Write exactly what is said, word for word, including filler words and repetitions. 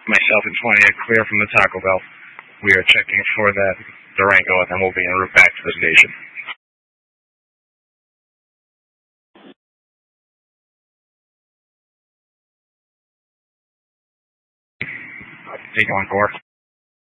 Myself and twenty are clear from the Taco Bell. We are checking for that Durango, and then we'll be en route back to the station. Take on four.